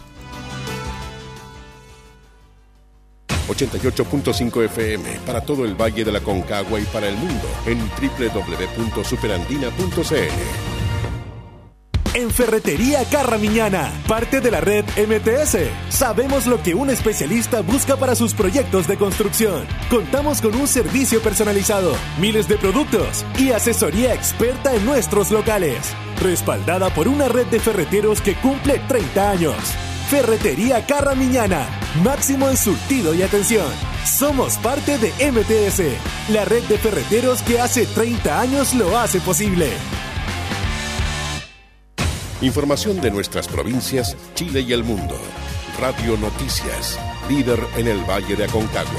ochenta y ocho punto cinco F M para todo el Valle de la Concagua y para el mundo en doble u doble u doble u punto superandina punto c l. En Ferretería Carramiñana, parte de la red M T S, sabemos lo que un especialista busca para sus proyectos de construcción. Contamos con un servicio personalizado, miles de productos y asesoría experta en nuestros locales, respaldada por una red de ferreteros que cumple treinta años. Ferretería Carramiñana, máximo en surtido y atención. Somos parte de M T S, la red de ferreteros que hace treinta años lo hace posible. Información de nuestras provincias, Chile y el mundo. Radio Noticias, líder en el Valle de Aconcagua.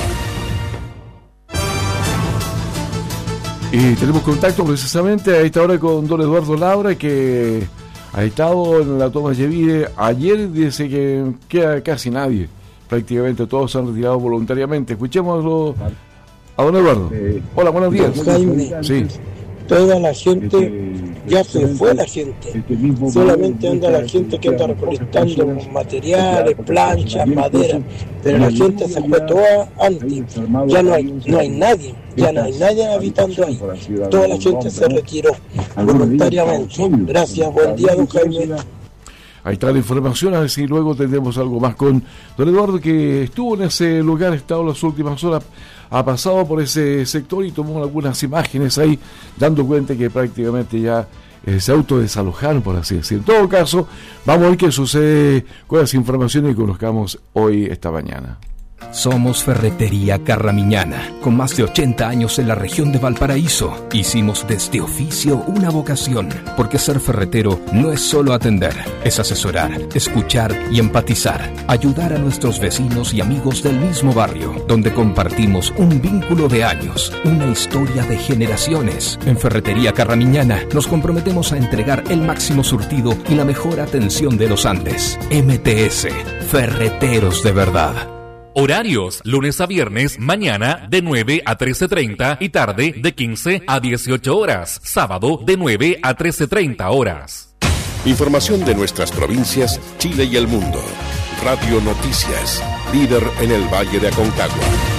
Y tenemos contacto precisamente a esta hora con don Eduardo Labra, que ha estado en la toma de Yevide. Ayer dice que queda casi nadie, prácticamente todos se han retirado voluntariamente. Escuchémoslo a don Eduardo. Hola, buenos días. Jaime, sí. Toda la gente, ya se fue la gente, solamente anda la gente que anda recolectando materiales, planchas, madera, pero la gente se fue toda antes, ya no hay, no hay nadie, ya no hay nadie habitando ahí, toda la gente se retiró voluntariamente. Gracias, buen día, don Jaime. Ahí está la información, a ver si luego tendremos algo más con don Eduardo, que estuvo en ese lugar, ha estado las últimas horas, ha pasado por ese sector y tomó algunas imágenes ahí, dando cuenta que prácticamente ya eh, se autodesalojaron, por así decir. En todo caso, vamos a ver qué sucede con las informaciones que conozcamos hoy, esta mañana. Somos Ferretería Carramiñana, con más de ochenta años en la región de Valparaíso. Hicimos de este oficio una vocación, porque ser ferretero no es solo atender, es asesorar, escuchar y empatizar, ayudar a nuestros vecinos y amigos del mismo barrio, donde compartimos un vínculo de años, una historia de generaciones. En Ferretería Carramiñana nos comprometemos a entregar el máximo surtido y la mejor atención de los Andes. M T S, Ferreteros de verdad. Horarios, lunes a viernes, mañana de nueve a trece treinta y tarde de quince a dieciocho horas. Sábado de nueve a trece treinta horas. Información de nuestras provincias, Chile y el mundo. Radio Noticias, líder en el Valle de Aconcagua.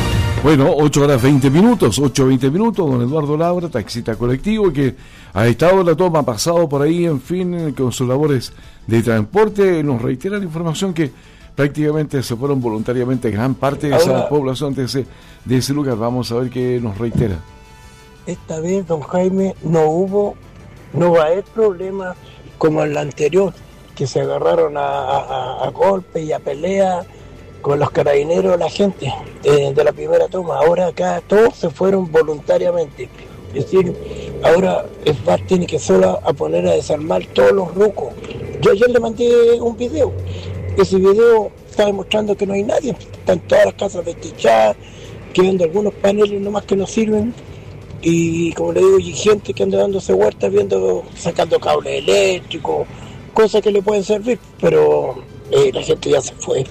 Bueno, ocho horas veinte minutos, ocho veinte minutos, don Eduardo Labra, taxista colectivo, que ha estado en la toma, ha pasado por ahí, en fin, con sus labores de transporte, nos reitera la información que prácticamente se fueron voluntariamente gran parte de esa población de ese, de ese lugar. Vamos a ver qué nos reitera. Esta vez, don Jaime, no hubo, no va a haber problemas como en la anterior, que se agarraron a, a, a golpe y a pelea con los carabineros, la gente de, de la primera toma. Ahora acá todos se fueron voluntariamente. Es decir, ahora el V A R tiene que solo a poner a desarmar todos los rucos. Yo ayer le mandé un video. Ese video está demostrando que no hay nadie. Están todas las casas destechadas, quedando algunos paneles nomás que no sirven. Y como le digo, hay gente que anda dándose vueltas, viendo, sacando cables eléctricos, cosas que le pueden servir, pero eh, la gente ya se fue.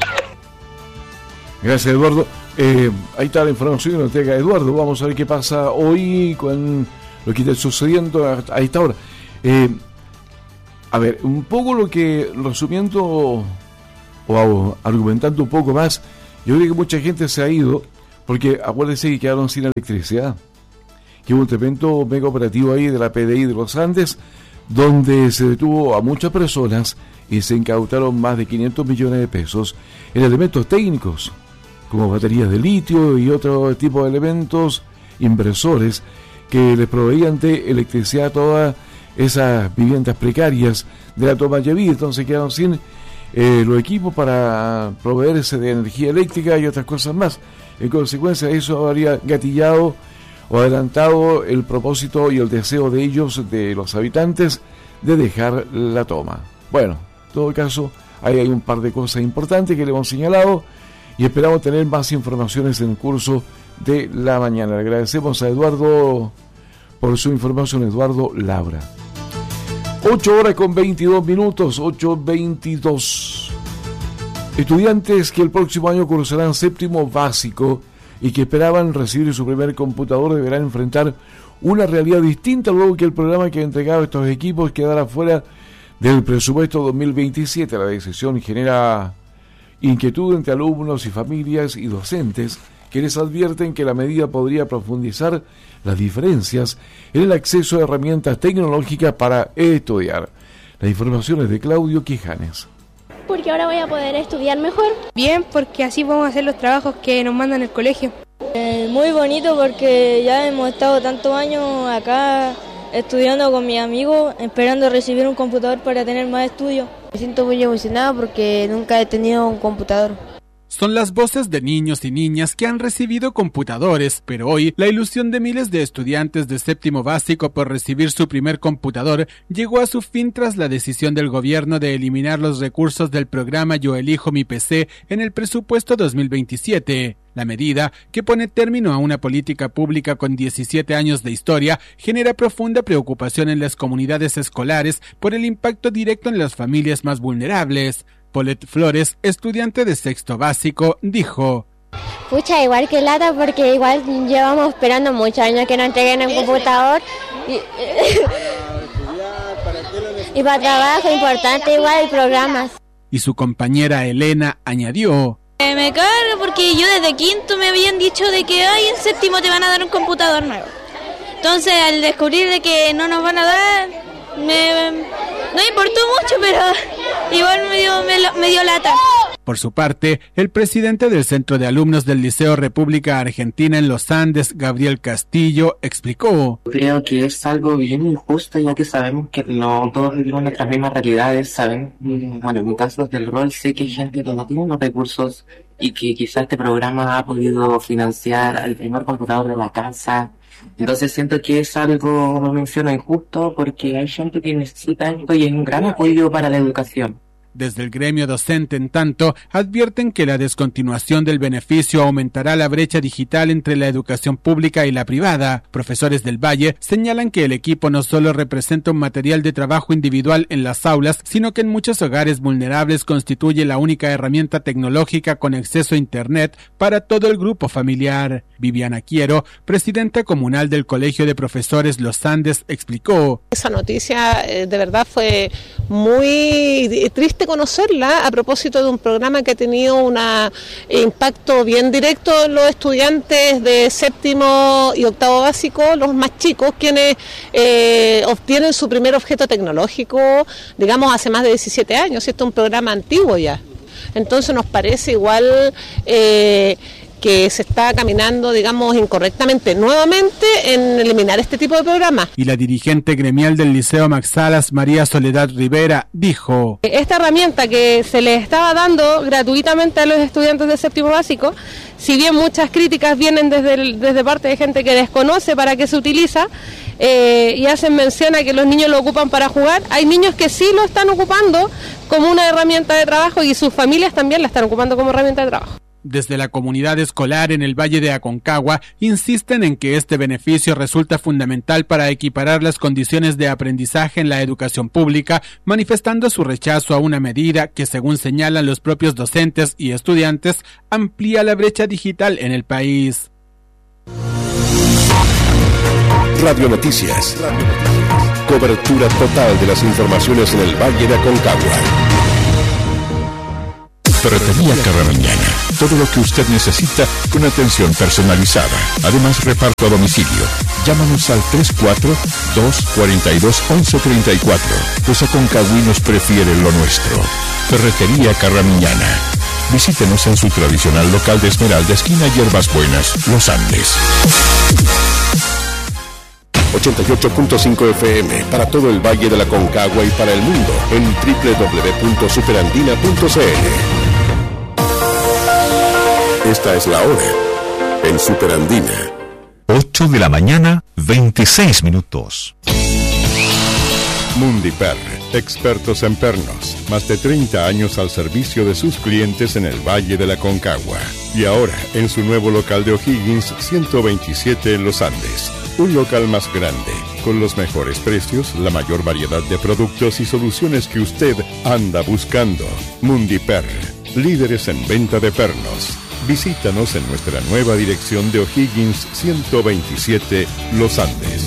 Gracias, Eduardo. Eh, ahí está la información que nos entrega Eduardo. Vamos a ver qué pasa hoy con lo que está sucediendo a, a esta hora. Eh, a ver, un poco lo que, resumiendo o argumentando un poco más, yo creo que mucha gente se ha ido porque acuérdense que quedaron sin electricidad. Que hubo un tremendo mega operativo ahí de la P D I de los Andes, donde se detuvo a muchas personas y se incautaron más de quinientos millones de pesos en elementos técnicos, como baterías de litio y otro tipo de elementos, impresores, que les proveían de electricidad a todas esas viviendas precarias de la toma Yaví. Entonces quedaron sin eh, los equipos para proveerse de energía eléctrica y otras cosas más. En consecuencia, eso habría gatillado o adelantado el propósito y el deseo de ellos, de los habitantes, de dejar la toma. Bueno, en todo caso, ahí hay un par de cosas importantes que le hemos señalado y esperamos tener más informaciones en el curso de la mañana. Le agradecemos a Eduardo por su información, Eduardo Labra. ocho horas con veintidós minutos, ocho veintidós. Estudiantes que el próximo año cursarán séptimo básico y que esperaban recibir su primer computador deberán enfrentar una realidad distinta luego que el programa que entregaba estos equipos quedara fuera del presupuesto dos mil veintisiete. La decisión genera inquietud entre alumnos y familias y docentes, que les advierten que la medida podría profundizar las diferencias en el acceso a herramientas tecnológicas para estudiar. La información es de Claudio Quijanes. Porque ahora voy a poder estudiar mejor. Bien, porque así vamos a hacer los trabajos que nos mandan el colegio. Eh, muy bonito porque ya hemos estado tantos años acá estudiando con mis amigos, esperando recibir un computador para tener más estudios. Me siento muy emocionado porque nunca he tenido un computador. Son las voces de niños y niñas que han recibido computadores, pero hoy la ilusión de miles de estudiantes de séptimo básico por recibir su primer computador llegó a su fin tras la decisión del gobierno de eliminar los recursos del programa Yo Elijo Mi P C en el presupuesto dos mil veintisiete. La medida, que pone término a una política pública con diecisiete años de historia, genera profunda preocupación en las comunidades escolares por el impacto directo en las familias más vulnerables. Paulette Flores, estudiante de sexto básico, dijo: Pucha, igual que lata porque igual llevamos esperando muchos años que nos entreguen un computador y, y para trabajo importante igual programas. Y su compañera Elena añadió: Eh, me carga porque yo desde quinto me habían dicho de que ay, en séptimo te van a dar un computador nuevo. Entonces al descubrir de que no nos van a dar, me, no me importó mucho, pero igual me dio, me, me dio lata. Por su parte, el presidente del Centro de Alumnos del Liceo República Argentina en los Andes, Gabriel Castillo, explicó: Creo que es algo bien injusto, ya que sabemos que no todos vivimos nuestras mismas realidades. Saben, bueno, en mi caso del rol sé que hay gente que no tiene los recursos y que quizás este programa ha podido financiar el primer computador de la casa. Entonces siento que es algo, lo menciono, injusto porque hay gente que necesita esto y es un gran apoyo para la educación. Desde el gremio docente, en tanto, advierten que la descontinuación del beneficio aumentará la brecha digital entre la educación pública y la privada. Profesores del Valle señalan que el equipo no solo representa un material de trabajo individual en las aulas, sino que en muchos hogares vulnerables constituye la única herramienta tecnológica con acceso a Internet para todo el grupo familiar. Viviana Quiero, presidenta comunal del Colegio de Profesores Los Andes, explicó. Esa noticia eh, de verdad fue muy triste conocerla a propósito de un programa que ha tenido un impacto bien directo en los estudiantes de séptimo y octavo básico, los más chicos, quienes eh, obtienen su primer objeto tecnológico, digamos, hace más de diecisiete años. Este es un programa antiguo ya. Entonces nos parece igual eh, que se está caminando, digamos, incorrectamente nuevamente en eliminar este tipo de programas. Y la dirigente gremial del Liceo Max Salas, María Soledad Rivera, dijo: esta herramienta que se les estaba dando gratuitamente a los estudiantes de séptimo básico, si bien muchas críticas vienen desde, el, desde parte de gente que desconoce para qué se utiliza, eh, y hacen mención a que los niños lo ocupan para jugar, hay niños que sí lo están ocupando como una herramienta de trabajo y sus familias también la están ocupando como herramienta de trabajo. Desde la comunidad escolar en el Valle de Aconcagua insisten en que este beneficio resulta fundamental para equiparar las condiciones de aprendizaje en la educación pública, manifestando su rechazo a una medida que, según señalan los propios docentes y estudiantes, amplía la brecha digital en el país. Radio Noticias. Cobertura total de las informaciones en el Valle de Aconcagua. Ferretería Carramiñana. Todo lo que usted necesita con atención personalizada. Además, reparto a domicilio. Llámanos al tres cuatro dos, cuatro dos, once treinta y cuatro. Los aconcagüinos prefieren lo nuestro. Ferretería Carramiñana. Visítenos en su tradicional local de Esmeralda, esquina Hierbas Buenas, Los Andes. ochenta y ocho punto cinco F M para todo el Valle de la Aconcagua y para el mundo en doble u doble u doble u punto superandina punto c l. Esta es la hora en Superandina. ocho de la mañana, veintiséis minutos. Mundiper, expertos en pernos, más de treinta años al servicio de sus clientes en el Valle de la Aconcagua. Y ahora en su nuevo local de O'Higgins ciento veintisiete en Los Andes. Un local más grande, con los mejores precios, la mayor variedad de productos y soluciones que usted anda buscando. Mundiper, líderes en venta de pernos. Visítanos en nuestra nueva dirección de O'Higgins ciento veintisiete, Los Andes.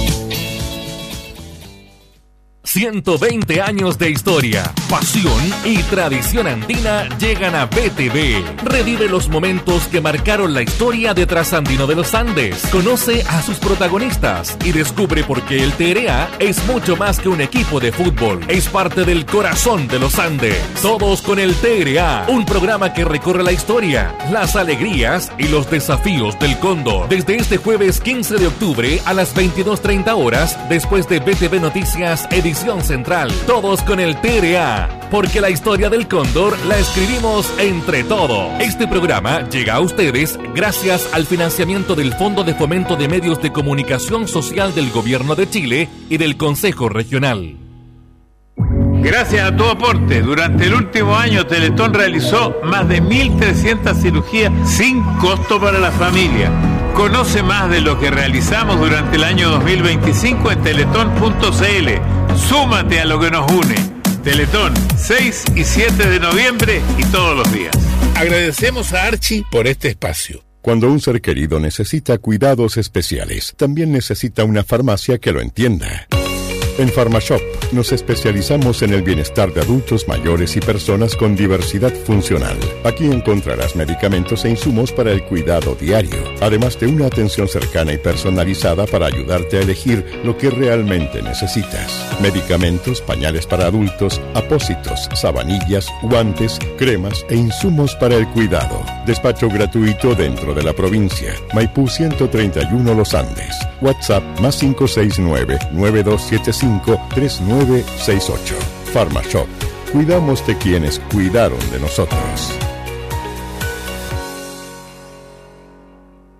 ciento veinte años de historia, pasión y tradición andina llegan a B T V. Revive los momentos que marcaron la historia de Trasandino de los Andes. Conoce a sus protagonistas y descubre por qué el T R A es mucho más que un equipo de fútbol. Es parte del corazón de los Andes. Todos con el T R A, un programa que recorre la historia, las alegrías y los desafíos del Cóndor. Desde este jueves quince de octubre a las veintidós treinta horas, después de B T V Noticias Edición Central. Todos con el T R A, porque la historia del Cóndor la escribimos entre todos. Este programa llega a ustedes gracias al financiamiento del Fondo de Fomento de Medios de Comunicación Social del Gobierno de Chile y del Consejo Regional. Gracias a tu aporte, durante el último año Teletón realizó más de mil trescientas cirugías sin costo para la familia. Conoce más de lo que realizamos durante el año dos mil veinticinco en teletón punto c l. Súmate a lo que nos une. Teletón, seis y siete de noviembre y todos los días. Agradecemos a Archie por este espacio. Cuando un ser querido necesita cuidados especiales, también necesita una farmacia que lo entienda. En PharmaShop nos especializamos en el bienestar de adultos mayores y personas con diversidad funcional. Aquí encontrarás medicamentos e insumos para el cuidado diario, además de una atención cercana y personalizada para ayudarte a elegir lo que realmente necesitas. Medicamentos, pañales para adultos, apósitos, sabanillas, guantes, cremas e insumos para el cuidado. Despacho gratuito dentro de la provincia. Maipú ciento treinta y uno Los Andes. WhatsApp más cinco seis nueve, nueve dos siete cinco, tres nueve seis ocho. PharmaShop. Cuidamos de quienes cuidaron de nosotros. La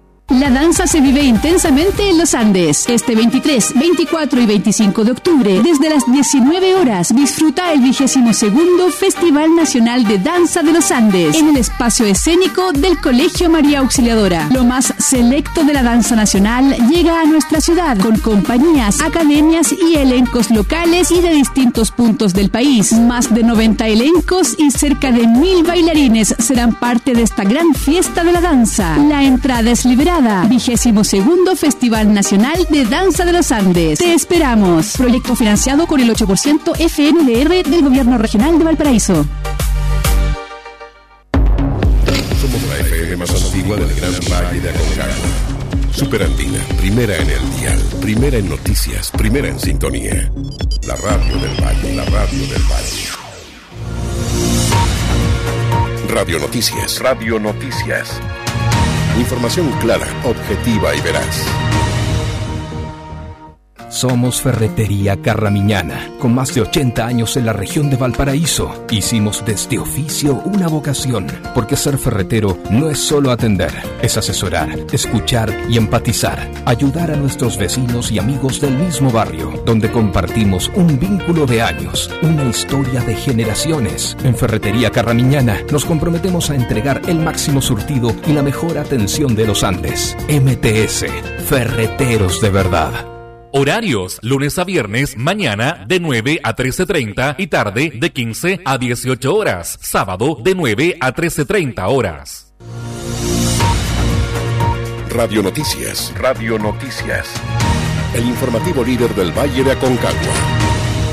La danza se vive intensamente en los Andes. Este veintitrés, veinticuatro y veinticinco de octubre, desde las diecinueve horas, disfruta el vigésimo segundo Festival Nacional de Danza de los Andes en el espacio escénico del Colegio María Auxiliadora. Lo más selecto de la danza nacional llega a nuestra ciudad con compañías, academias y elencos locales y de distintos puntos del país. Más de noventa elencos y cerca de mil bailarines serán parte de esta gran fiesta de la danza. La entrada es liberada. Vigésimo segundo Festival Nacional de Danza de los Andes. Te esperamos. Proyecto financiado con el ocho por ciento F N D R del Gobierno Regional de Valparaíso. Somos la F M más antigua del Gran Valle de Aconcagua. Superandina, primera en el dial, primera en noticias, primera en sintonía. La radio del Valle, la radio del Valle. Radio Noticias. Radio Noticias. Información clara, objetiva y veraz. Somos Ferretería Carramiñana, con más de ochenta años en la región de Valparaíso. Hicimos de este oficio una vocación, porque ser ferretero no es solo atender, es asesorar, escuchar y empatizar, ayudar a nuestros vecinos y amigos del mismo barrio, donde compartimos un vínculo de años, una historia de generaciones. En Ferretería Carramiñana nos comprometemos a entregar el máximo surtido y la mejor atención de los Andes. M T S, Ferreteros de verdad. Horarios, lunes a viernes, mañana de nueve a trece treinta y tarde de quince a dieciocho horas. Sábado de nueve a trece treinta horas. Radio Noticias. Radio Noticias. El informativo líder del Valle de Aconcagua.